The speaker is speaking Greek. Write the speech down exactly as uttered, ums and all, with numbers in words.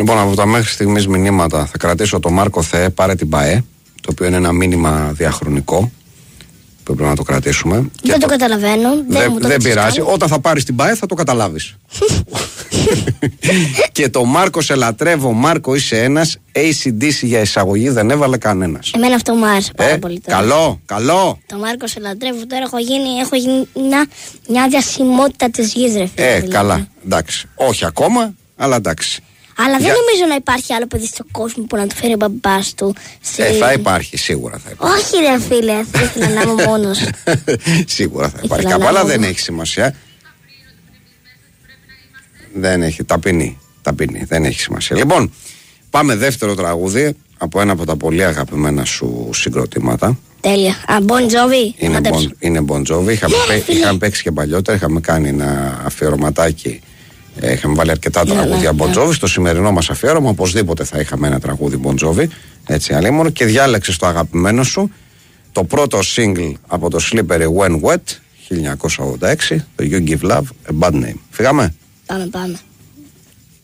Λοιπόν, από τα μέχρι στιγμής μηνύματα θα κρατήσω το Μάρκο Θεέ, πάρε την ΠΑΕ, το οποίο είναι ένα μήνυμα διαχρονικό που πρέπει να το κρατήσουμε. Δεν και το, το καταλαβαίνω. Δεν, δεν, μου το δεν πειράζει. κάνει. Όταν θα πάρεις την ΠΑΕ θα το καταλάβεις. Και το Μάρκο σε λατρεύω, Μάρκο είσαι ένας. έι σι ντι σι για εισαγωγή δεν έβαλε κανένας. Εμένα αυτό μου άρεσε πάρα ε, πολύ τώρα. Καλό, καλό. Το Μάρκο σε λατρεύω. Τώρα έχω γίνει, έχω γίνει μια, μια διασημότητα της γης, ρε φίλε. Ε, δηλαδή. καλά. Εντάξει. Όχι ακόμα, αλλά εντάξει. Αλλά δεν Για... νομίζω να υπάρχει άλλο παιδί στον κόσμο που να του φέρει ο μπαμπάς του. Σε... Ε, θα υπάρχει, σίγουρα θα υπάρχει. Όχι, ρε φίλε, θα ήθελα να είμαι μόνος. Σίγουρα θα υπάρχει. Ήθελα Κάπου, αλλά να δεν είμαι. έχει σημασία. Δεν έχει. Ταπεινή. Ταπεινή. Δεν έχει σημασία. Λοιπόν, πάμε δεύτερο τραγούδι από ένα από τα πολύ αγαπημένα σου συγκροτήματα. Τέλεια. Α, Bon Jovi. Είναι, bon, είναι Bon Jovi. Είχαμε, Ναι, πέ, είχαμε παίξει και παλιότερα. Είχαμε κάνει ένα αφιερωματάκι. Ε, είχαμε βάλει αρκετά Ναι, τραγούδια ναι, Bon Jovi. Στο σημερινό μας αφιέρωμα οπωσδήποτε θα είχαμε ένα τραγούδι Bon Jovi. Έτσι αλίμονο. Και διάλεξες το αγαπημένο σου. Το πρώτο single από το Slippery When Wet χίλια εννιακόσια ογδόντα έξι. Το You Give Love a Bad Name. Φύγαμε. Πάμε, πάμε.